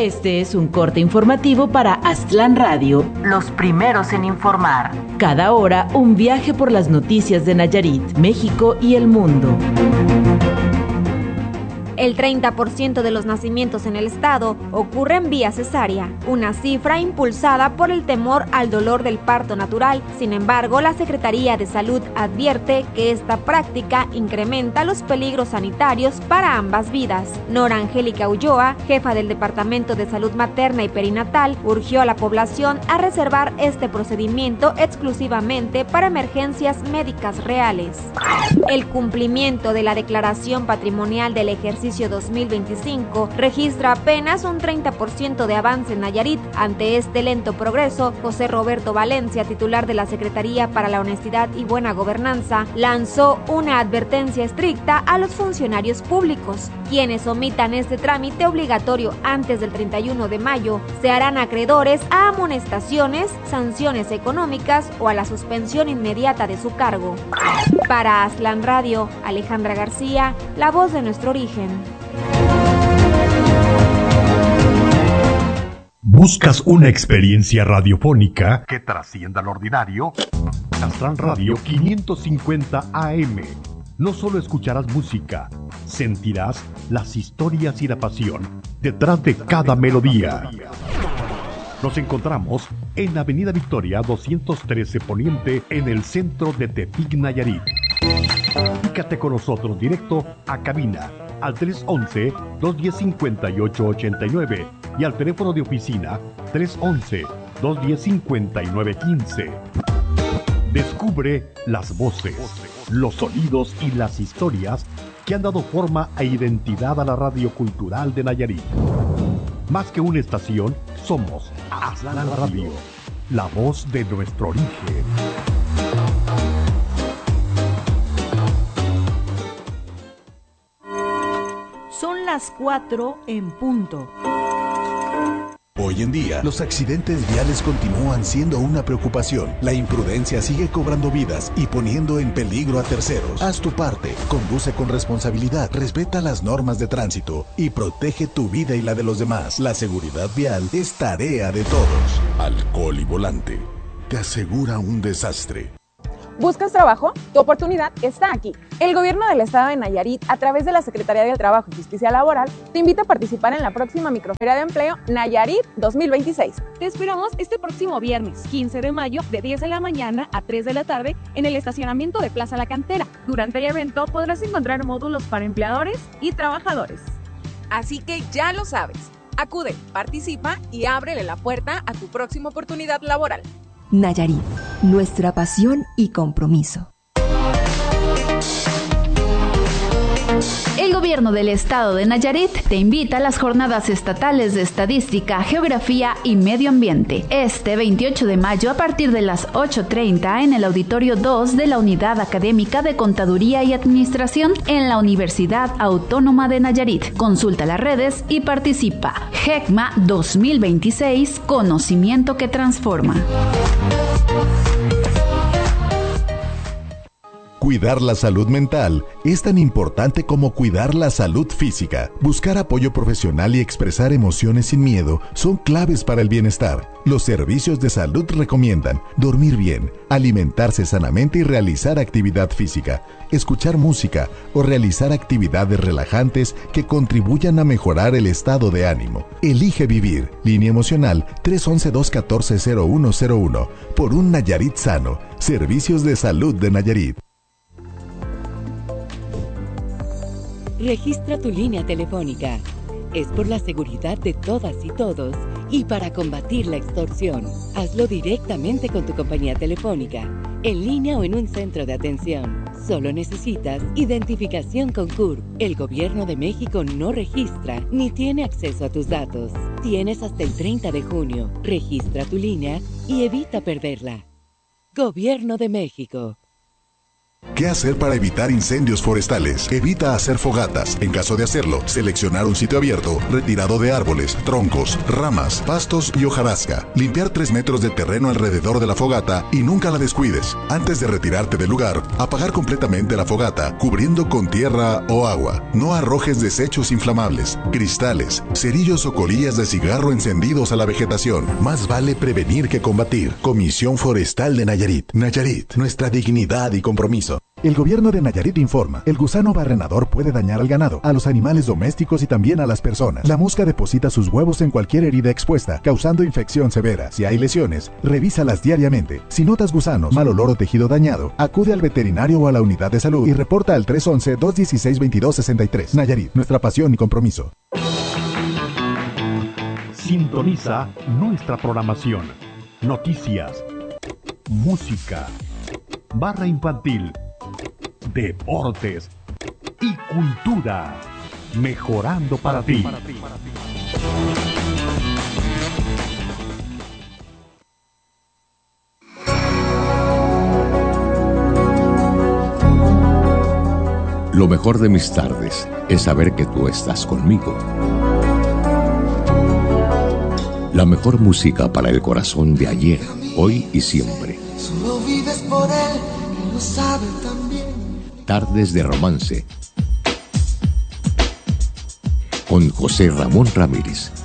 Este es un corte informativo para Aztlán Radio, los primeros en informar. Cada hora, un viaje por las noticias de Nayarit, México y el mundo. El 30% de los nacimientos en el estado ocurren vía cesárea, una cifra impulsada por el temor al dolor del parto natural. Sin embargo, la Secretaría de Salud advierte que esta práctica incrementa los peligros sanitarios para ambas vidas. Nora Angélica Ulloa, jefa del Departamento de Salud Materna y Perinatal, urgió a la población a reservar este procedimiento exclusivamente para emergencias médicas reales. El cumplimiento de la Declaración Patrimonial del Ejercicio 2025 registra apenas un 30% de avance en Nayarit. Ante este lento progreso, José Roberto Valencia, titular de la Secretaría para la Honestidad y Buena Gobernanza, lanzó una advertencia estricta a los funcionarios públicos. Quienes omitan este trámite obligatorio antes del 31 de mayo se harán acreedores a amonestaciones, sanciones económicas o a la suspensión inmediata de su cargo. Para Aztlán Radio, Alejandra García, la voz de nuestro origen. ¿Buscas una experiencia radiofónica que trascienda lo ordinario? Aztlán Radio 550 AM. No solo escucharás música, sentirás las historias y la pasión detrás de cada melodía. Nos encontramos en Avenida Victoria 213 Poniente, en el centro de Tepic, Nayarit. Comunícate con nosotros directo a cabina al 311-210-5889 y al teléfono de oficina 311-210-5915. Descubre las voces, los sonidos y las historias que han dado forma e identidad a la radio cultural de Nayarit. Más que una estación, somos Aztlán Radio, la voz de nuestro origen. Son las 4 en punto. Hoy en día, los accidentes viales continúan siendo una preocupación. La imprudencia sigue cobrando vidas y poniendo en peligro a terceros. Haz tu parte, conduce con responsabilidad, respeta las normas de tránsito y protege tu vida y la de los demás. La seguridad vial es tarea de todos. Alcohol y volante te asegura un desastre. ¿Buscas trabajo? Tu oportunidad está aquí. El gobierno del estado de Nayarit, a través de la Secretaría del Trabajo y Justicia Laboral, te invita a participar en la próxima Microferia de Empleo Nayarit 2026. Te esperamos este próximo viernes, 15 de mayo, de 10 de la mañana a 3 de la tarde, en el estacionamiento de Plaza La Cantera. Durante el evento podrás encontrar módulos para empleadores y trabajadores. Así que ya lo sabes. Acude, participa y ábrele la puerta a tu próxima oportunidad laboral. Nayarit, nuestra pasión y compromiso. El gobierno del estado de Nayarit te invita a las jornadas estatales de estadística, geografía y medio ambiente. Este 28 de mayo a partir de las 8:30 en el auditorio 2 de la Unidad Académica de Contaduría y Administración en la Universidad Autónoma de Nayarit. Consulta las redes y participa. GECMA 2026, conocimiento que transforma. Cuidar la salud mental es tan importante como cuidar la salud física. Buscar apoyo profesional y expresar emociones sin miedo son claves para el bienestar. Los servicios de salud recomiendan dormir bien, alimentarse sanamente y realizar actividad física, escuchar música o realizar actividades relajantes que contribuyan a mejorar el estado de ánimo. Elige vivir. Línea emocional 311-214-0101. Por un Nayarit sano. Servicios de Salud de Nayarit. Registra tu línea telefónica. Es por la seguridad de todas y todos y para combatir la extorsión. Hazlo directamente con tu compañía telefónica, en línea o en un centro de atención. Solo necesitas identificación con CURP. El Gobierno de México no registra ni tiene acceso a tus datos. Tienes hasta el 30 de junio. Registra tu línea y evita perderla. Gobierno de México. ¿Qué hacer para evitar incendios forestales? Evita hacer fogatas. En caso de hacerlo, seleccionar un sitio abierto, retirado de árboles, troncos, ramas, pastos y hojarasca. Limpiar 3 metros de terreno alrededor de la fogata y nunca la descuides. Antes de retirarte del lugar, apagar completamente la fogata, cubriendo con tierra o agua. No arrojes desechos inflamables, cristales, cerillos o colillas de cigarro encendidos a la vegetación. Más vale prevenir que combatir. Comisión Forestal de Nayarit. Nayarit, nuestra dignidad y compromiso. El gobierno de Nayarit informa, el gusano barrenador puede dañar al ganado, a los animales domésticos y también a las personas. La mosca deposita sus huevos en cualquier herida expuesta, causando infección severa. Si hay lesiones, revísalas diariamente. Si notas gusanos, mal olor o tejido dañado, acude al veterinario o a la unidad de salud y reporta al 311-216-2263. Nayarit, nuestra pasión y compromiso. Sintoniza nuestra programación. Noticias, música, barra infantil, deportes y cultura. Mejorando para ti. Lo mejor de mis tardes es saber que tú estás conmigo. La mejor música para el corazón de ayer, hoy y siempre. Solo vives por él, que lo sabe también. Tardes de romance. Con José Ramón Ramírez.